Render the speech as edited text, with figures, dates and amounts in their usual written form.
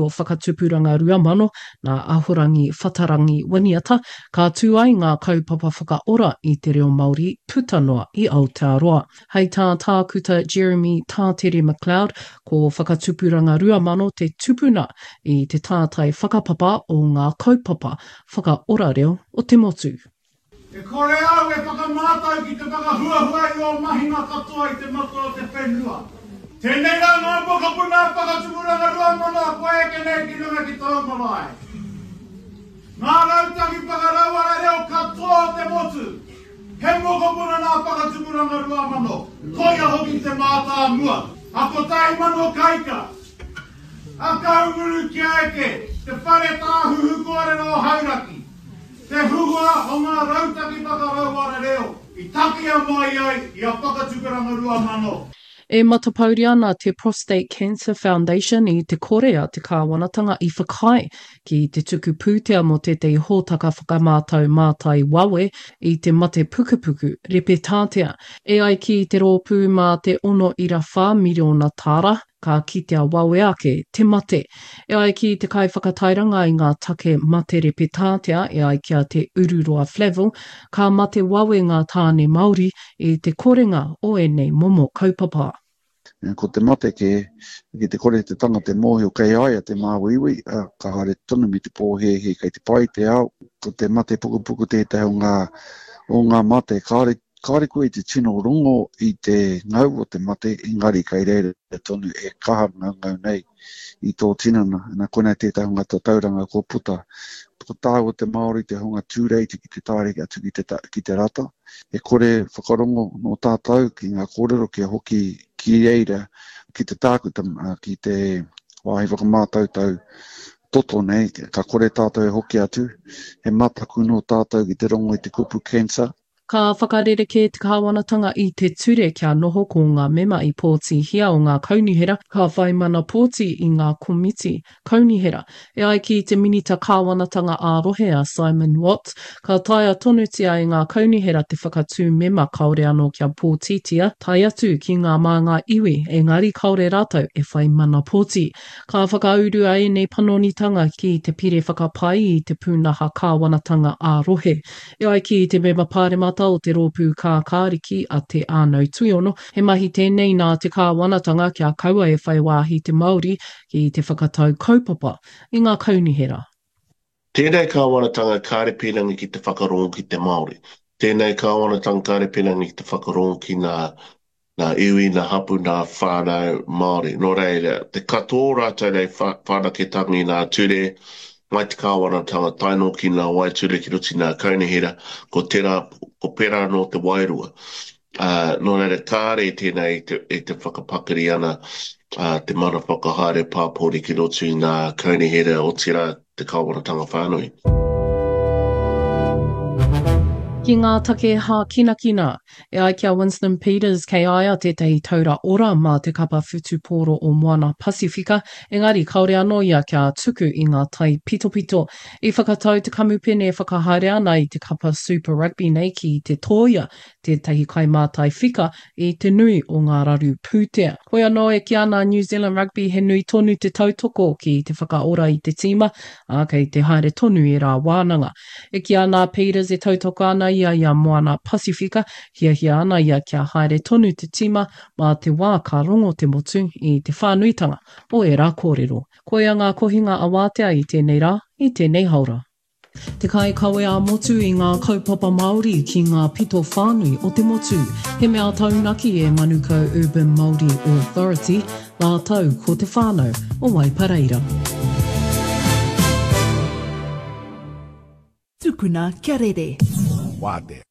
o whakatupuranga ruamano nā ahorangi whatarangi waniata ka tū ai ngā kaupapa whakaora i te reo Māori putanoa i Aotearoa. Hei tā tākuta Jeremy Tātere McLeod ko whakatupuranga ruamano te tupuna i te tātai whakapapa o ngā kaupapa whakaora reo o te motu. E kore au e whakamātau ki te whakahuahua i o mahina katoa i te mato o te whenua. Tēnei rā ngā pokapuna whakatupuranga ruamano a koe ke nei ki runga ki tau mawai. Ngā rautaki whakarauara reo katoa o te motu. He mokopuna nā whakatupuranga ruamano. Toia hoki te mātā mua. Ako tai mano kaika. A kaunguru ki aeke. Te whare tāhuhu kore no hauraki. Te hurua o ngā rautaki whakarauara reo. I takia mai ai i a whakatupuranga ruamano. E matapauri ana te Prostate Cancer Foundation i te korea te kāwanatanga i whakai ki te tuku pūtea mo te hōtaka whakamātau mātai wawe i te mate pukupuku repe tātea. E ai ki te rōpū mā te 1.4 miliona tāra ka kitea wawe ake te mate. E ai ki te kai whakatairanga i ngā take mate repe tātea e ai kia te ururoa Flavel ka mate wawe ngā tāne Māori i te korenga o enei momo kaupapa. Ko te mate ki te kore te tanga te mōhio kei aia te māwiwi, ka hare tonu mi te pōhehe kei te pai te au. Ko te mate pukupuku tētai o ngā mate, kāre koe te tino rongo i te ngau o te mate, engari kei reire tonu e kaha ngau nei i tō tinana. Nā konei tētai hunga tō tauranga ko puta. Ko tāu o te Māori te hunga tūreiti ki te tāreki atu ki te rata. E kore whakarongo no tātou ki ngā kōrero kia hoki ki eira, ki te tākuta, ki te wāhi whakamātau tau toto nei, ka kore tātou e hoki atu, he mataku no tātou ki te rongo i te kupu cancer. Ka whakarereke te kāwanatanga i te ture kia noho ko ngā mema i pōti hia o ngā kaunihera, ka whai mana pōti i ngā komiti kaunihera. E ai ki te minita kāwanatanga ārohe a Simon Watt, ka taia tonutia i ngā kaunihera te whakatū mema kaore anō kia pōtitia, tai atu ki ngā māngā iwi, engari kaore rātou e whai mana pōti. Ka whakauru ai nei panonitanga ki te pire whakapai i te pūnaha kāwanatanga ārohe. E ai ki te mema pāremata o te rōpū kā kāriki a te ānau tuiono, he mahi tēnei nā te kāwanatanga kia kaua e whai wāhi te Māori ki te whakatau kaupapa i ngā kaunihera. Tēnei kāwanatanga kārepinangi ki te whakarongo ki te Māori. Tēnei kāwanatanga kārepinangi ki te whakarongo ki nā iwi, nā hapu, nā whānau Māori. Nō reira, te katoa rātou nei whānaketangi nā ture, mai te kāwanatanga taino ki nā waiture ki ruti nā kaunihera, ko pera no te wairua. Nō reira, kāre tēnei e te whakapakari ana te mana whakahaere pāpori ki ruti nā kaunihera o tira te kāwanatanga whānui. Ki ngā take hā kina, e ai kia Winston Peters kei aia tētahi taura ora mā te kapa whutu pōro o Moana Pasifika, engari kaore anō ia kia tuku i ngā tai pito. I whakatau te kamupene e whakahaere ana i te kapa Super Rugby nei ki te tōia, tētahi kai mātai whika i te nui o ngā raru pūtea. Koe anō e ki ana New Zealand Rugby he nui tonu te tautoko ki te whakaora i te tima, a kei te haere tonu e rā wānanga. E ki ana Peters e tautoko ana ia Moana Pasifika, hia ana ia kia haere tonu te tima mā te wā ka rongo te motu i te whānuitanga o e rā kōrero. Koe a ngā kohinga awātea i tēnei rā, i tēnei haura. Te kai kawe a motu i ngā kaupapa Māori ki ngā pito whānui o te motu. He mea taunaki e Manukau Urban Māori Authority, nā tau ko te whānau o Waipareira. Tukuna kia rere. Wāte.